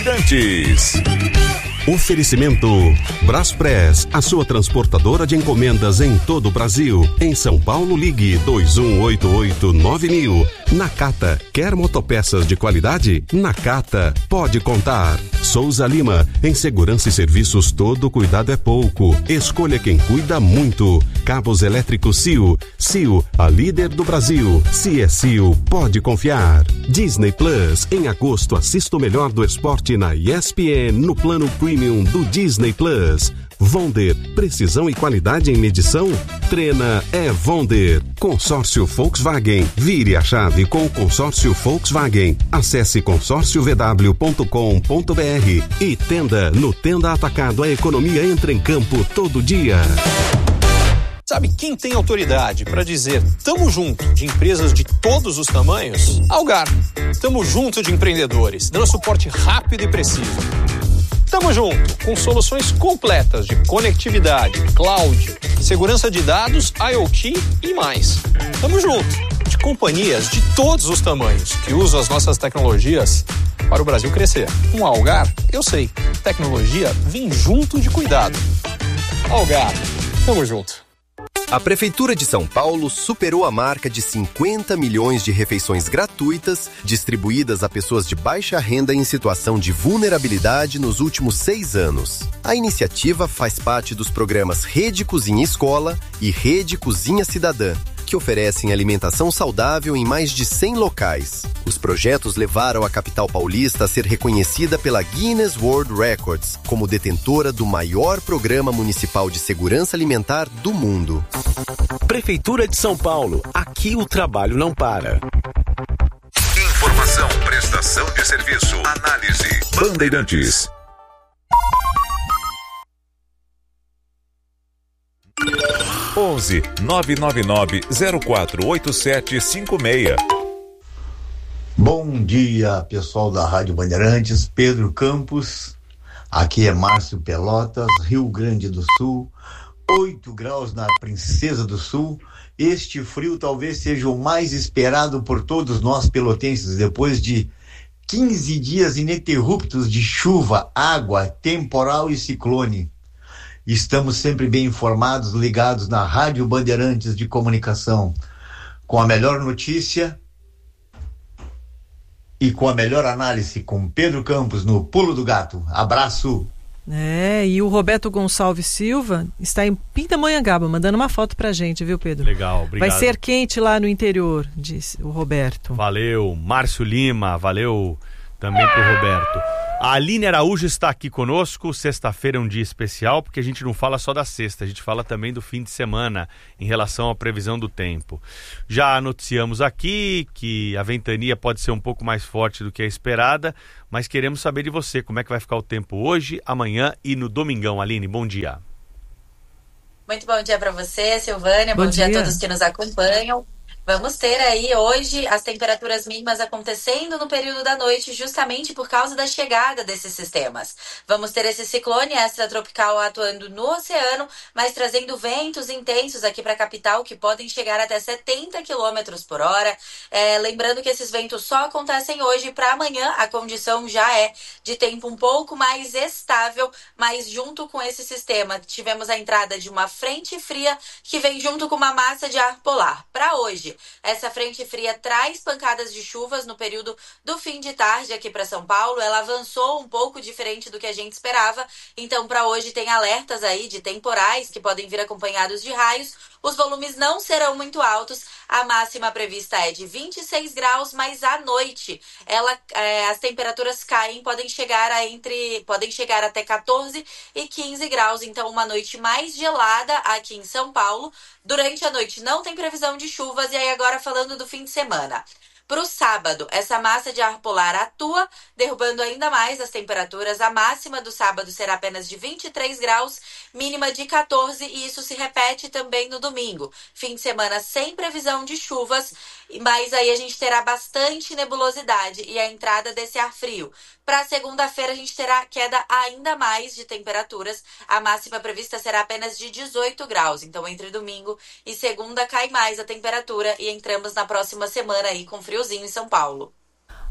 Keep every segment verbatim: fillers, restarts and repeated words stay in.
Bandeirantes. Oferecimento Braspress, a sua transportadora de encomendas em todo o Brasil. Em São Paulo, ligue dois um oito oito nove mil. Nakata, quer motopeças de qualidade? Nakata, pode contar. Souza Lima, em segurança e serviços todo cuidado é pouco. Escolha quem cuida muito. Cabos elétricos C I O. C I O, a líder do Brasil. Se é C I O, pode confiar. Disney Plus, em agosto assista o melhor do esporte na E S P N no plano Premium do Disney Plus. Vonder, precisão e qualidade em medição? Trena é Vonder. Consórcio Volkswagen. Vire a chave com o consórcio Volkswagen. Acesse consórcio v w ponto com ponto b r. E Tenda, no Tenda Atacado, a economia entra em campo todo dia. Sabe quem tem autoridade para dizer tamo junto de empresas de todos os tamanhos? Algar. Tamo junto de empreendedores, dando suporte rápido e preciso. Tamo junto com soluções completas de conectividade, cloud, segurança de dados, IoT e mais. Tamo junto de companhias de todos os tamanhos que usam as nossas tecnologias para o Brasil crescer. Com a Algar, eu sei, tecnologia vem junto de cuidado. Algar, tamo junto. A Prefeitura de São Paulo superou a marca de cinquenta milhões de refeições gratuitas distribuídas a pessoas de baixa renda em situação de vulnerabilidade nos últimos seis anos. A iniciativa faz parte dos programas Rede Cozinha Escola e Rede Cozinha Cidadã, que oferecem alimentação saudável em mais de cem locais. Os projetos levaram a capital paulista a ser reconhecida pela Guinness World Records como detentora do maior programa municipal de segurança alimentar do mundo. Prefeitura de São Paulo. Aqui o trabalho não para. Informação, prestação de serviço, análise. Bandeirantes. onze nove nove nove zero quatro oito sete cinco seis. Bom dia, pessoal da Rádio Bandeirantes, Pedro Campos, aqui é Márcio Pelotas, Rio Grande do Sul, oito graus na Princesa do Sul. Este frio talvez seja o mais esperado por todos nós pelotenses, depois de quinze dias ininterruptos de chuva, água, temporal e ciclone. Estamos sempre bem informados, ligados na Rádio Bandeirantes de Comunicação, com a melhor notícia e com a melhor análise, com Pedro Campos no Pulo do Gato. Abraço! É, e o Roberto Gonçalves Silva está em Pindamonhangaba, mandando uma foto pra gente, viu, Pedro? Legal, obrigado. Vai ser quente lá no interior, disse o Roberto. Valeu, Márcio Lima, valeu também pro Roberto. A Aline Araújo está aqui conosco. Sexta-feira é um dia especial, porque a gente não fala só da sexta, a gente fala também do fim de semana, em relação à previsão do tempo. Já noticiamos aqui que a ventania pode ser um pouco mais forte do que a esperada, mas queremos saber de você, como é que vai ficar o tempo hoje, amanhã e no domingão. Aline, bom dia. Muito bom dia para você, Silvânia, bom, bom dia. dia a todos que nos acompanham. Vamos ter aí hoje as temperaturas mínimas acontecendo no período da noite, justamente por causa da chegada desses sistemas. Vamos ter esse ciclone extratropical atuando no oceano, mas trazendo ventos intensos aqui para a capital que podem chegar até setenta quilômetros por hora. É, lembrando que esses ventos só acontecem hoje. Para amanhã a condição já é de tempo um pouco mais estável, mas junto com esse sistema tivemos a entrada de uma frente fria que vem junto com uma massa de ar polar. Para hoje, essa frente fria traz pancadas de chuvas no período do fim de tarde aqui para São Paulo. Ela avançou um pouco diferente do que a gente esperava. Então, para hoje tem alertas aí de temporais que podem vir acompanhados de raios. Os volumes não serão muito altos. A máxima prevista é de vinte e seis graus, mas à noite ela, é, as temperaturas caem, podem chegar, a entre, podem chegar até quatorze e quinze graus. Então, uma noite mais gelada aqui em São Paulo. Durante a noite não tem previsão de chuvas. E aí agora falando do fim de semana. Para o sábado, essa massa de ar polar atua, derrubando ainda mais as temperaturas. A máxima do sábado será apenas de vinte e três graus, mínima de quatorze, e isso se repete também no domingo. Fim de semana sem previsão de chuvas, mas aí a gente terá bastante nebulosidade e a entrada desse ar frio. Para segunda-feira a gente terá queda ainda mais de temperaturas. A máxima prevista será apenas de dezoito graus. Então, entre domingo e segunda cai mais a temperatura e entramos na próxima semana aí com friozinho em São Paulo.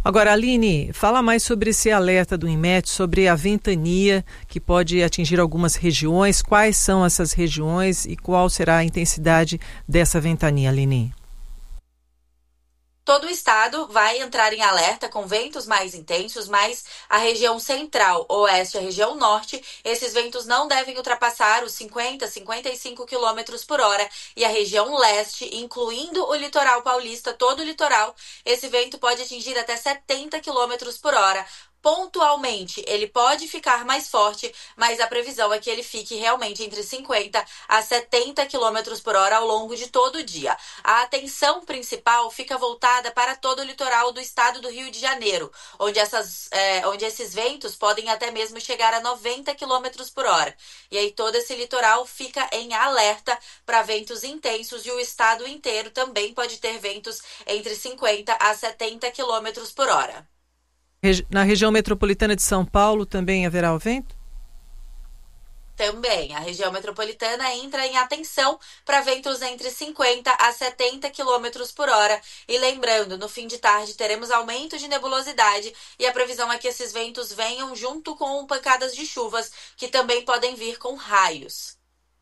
Agora, Aline, fala mais sobre esse alerta do INMET, sobre a ventania que pode atingir algumas regiões. Quais são essas regiões e qual será a intensidade dessa ventania, Aline? Todo o estado vai entrar em alerta com ventos mais intensos, mas a região central, oeste e a região norte, esses ventos não devem ultrapassar os cinquenta, cinquenta e cinco quilômetros por hora. E a região leste, incluindo o litoral paulista, todo o litoral, esse vento pode atingir até setenta quilômetros por hora. Pontualmente, ele pode ficar mais forte, mas a previsão é que ele fique realmente entre cinquenta a setenta quilômetros por hora ao longo de todo o dia. A atenção principal fica voltada para todo o litoral do estado do Rio de Janeiro, onde, essas, é, onde esses ventos podem até mesmo chegar a noventa quilômetros por hora. E aí todo esse litoral fica em alerta para ventos intensos e o estado inteiro também pode ter ventos entre cinquenta a setenta quilômetros por hora. Na região metropolitana de São Paulo também haverá o vento? Também. A região metropolitana entra em atenção para ventos entre cinquenta a setenta quilômetros por hora. E lembrando, no fim de tarde teremos aumento de nebulosidade e a previsão é que esses ventos venham junto com pancadas de chuvas, que também podem vir com raios.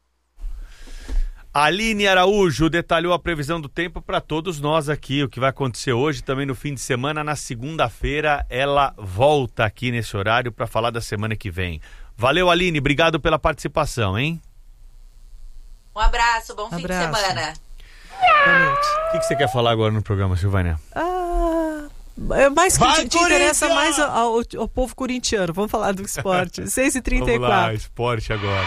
Aline Araújo detalhou a previsão do tempo para todos nós aqui, o que vai acontecer hoje, também no fim de semana. Na segunda-feira ela volta aqui nesse horário para falar da semana que vem. Valeu, Aline, obrigado pela participação, hein? Um abraço, bom Um fim abraço. de semana. Boa noite. O que, que você quer falar agora no programa, Silvânia? Ah, é mais que Vai, te, te interessa Corinthians! mais ao, ao, ao povo corintiano. Vamos falar do esporte. seis e trinta e Vamos lá, quatro. esporte agora.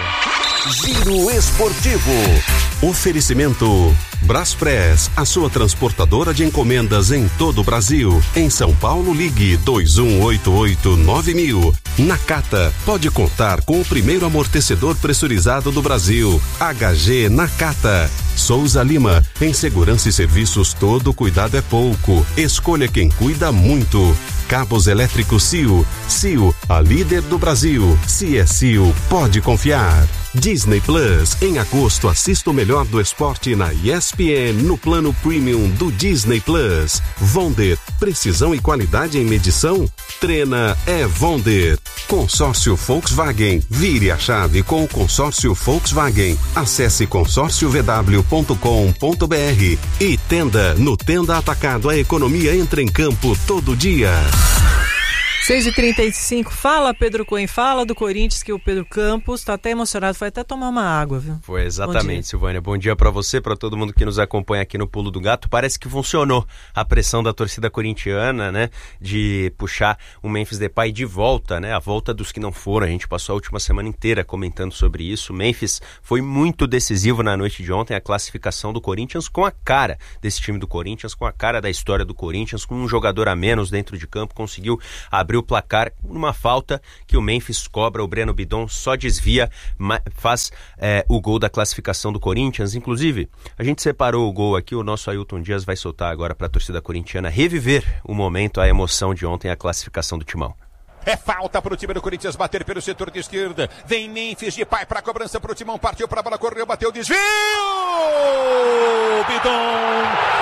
Giro Esportivo. Oferecimento Braspress, a sua transportadora de encomendas em todo o Brasil. Em São Paulo, ligue dois um oito oito nove mil. Nakata, pode contar com o primeiro amortecedor pressurizado do Brasil. H G Nakata. Souza Lima, em segurança e serviços todo cuidado é pouco. Escolha quem cuida muito. Cabos elétricos Cio. Cio, a líder do Brasil. Se é Cio, pode confiar. Disney Plus, em agosto assista o melhor do esporte na E S P N no plano premium do Disney Plus. Vonder, precisão e qualidade em medição? Trena é Vonder. Consórcio Volkswagen, vire a chave com o consórcio Volkswagen. Acesse consórcio v w ponto com ponto b r. E Tenda, no Tenda Atacado a economia entra em campo todo dia. seis e trinta e cinco, fala Pedro Cohen, fala do Corinthians, que o Pedro Campos está até emocionado, foi até tomar uma água, viu? Foi, exatamente, Silvânia. Bom dia para você, para todo mundo que nos acompanha aqui no Pulo do Gato. Parece que funcionou a pressão da torcida corintiana, né, de puxar o Memphis Depay de volta, né, a volta dos que não foram. A gente passou a última semana inteira comentando sobre isso. O Memphis foi muito decisivo na noite de ontem, a classificação do Corinthians com a cara desse time do Corinthians, com a cara da história do Corinthians, com um jogador a menos dentro de campo, conseguiu abrir o placar numa falta que o Memphis cobra, o Breno Bidon só desvia, faz é, o gol da classificação do Corinthians. Inclusive, a gente separou o gol aqui, o nosso Ailton Dias vai soltar agora para a torcida corintiana reviver o momento, a emoção de ontem, a classificação do Timão. É falta para o time do Corinthians bater pelo setor de esquerda. Vem Memphis Depay para a cobrança para o Timão. Partiu para a bola, correu, bateu, desvio! Bidon!